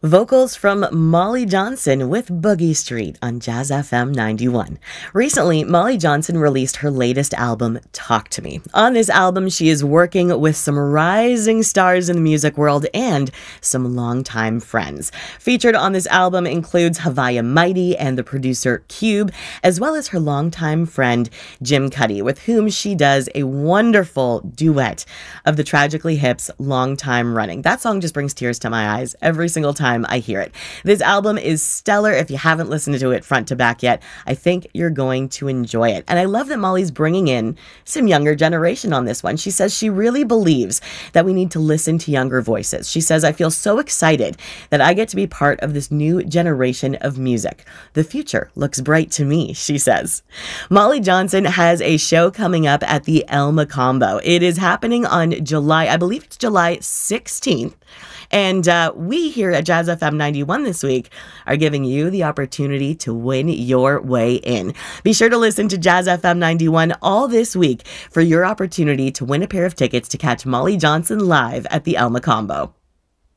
Vocals from Molly Johnson with Boogie Street on Jazz FM 91. Recently, Molly Johnson released her latest album, Talk to Me. On this album, she is working with some rising stars in the music world and some longtime friends. Featured on this album includes Haviah Mighty and the producer Cube, as well as her longtime friend Jim Cuddy, with whom she does a wonderful duet of the Tragically Hip's Long Time Running. That song just brings tears to my eyes every single time I hear it. This album is stellar. If you haven't listened to it front to back yet, I think you're going to enjoy it. And I love that Molly's bringing in some younger generation on this one. She says she really believes that we need to listen to younger voices. She says, I feel so excited that I get to be part of this new generation of music. The future looks bright to me, she says. Molly Johnson has a show coming up at the El Mocambo. It is happening on I believe it's July 16th. And we here at Jazz FM 91 this week are giving you the opportunity to win your way in. Be sure to listen to Jazz FM 91 all this week for your opportunity to win a pair of tickets to catch Molly Johnson live at the El Mocambo.